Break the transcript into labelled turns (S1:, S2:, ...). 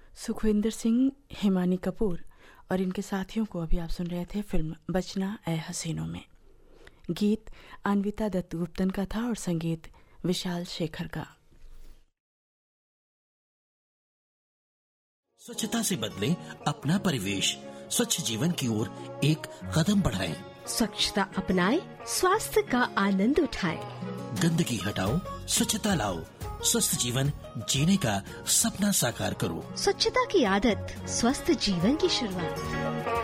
S1: सुखविंदर सिंह, हिमानी कपूर और इनके साथियों को अभी आप सुन रहे थे फिल्म बचना ए हसीनों में। गीत अन्विता दत्त गुप्तन का था और संगीत विशाल शेखर का।
S2: स्वच्छता से बदले अपना परिवेश, स्वच्छ जीवन की ओर एक कदम बढ़ाएं।
S3: स्वच्छता अपनाएं, स्वास्थ्य का आनंद उठाएं।
S2: गंदगी हटाओ, स्वच्छता लाओ, स्वस्थ जीवन जीने का सपना साकार करो।
S3: स्वच्छता की आदत, स्वस्थ जीवन की शुरुआत।